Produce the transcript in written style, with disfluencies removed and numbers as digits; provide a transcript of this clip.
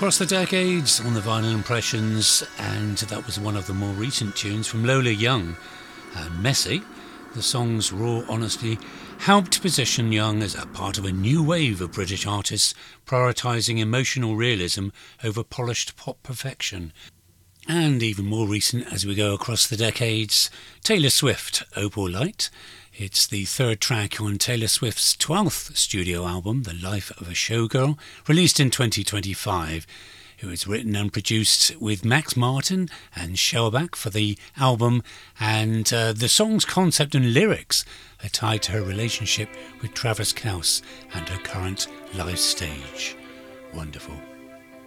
Across the Decades on the Vinyl Impressions, and that was one of the more recent tunes from Lola Young and Messy. The song's raw honesty helped position Young as a part of a new wave of British artists prioritising emotional realism over polished pop perfection. And even more recent as we go across the decades, Taylor Swift, Opal Light. It's the third track on Taylor Swift's 12th studio album, The Life of a Showgirl, released in 2025. It was written and produced with Max Martin and Shellback for the album, and the song's concept and lyrics are tied to her relationship with Travis Kelce and her current live stage. Wonderful.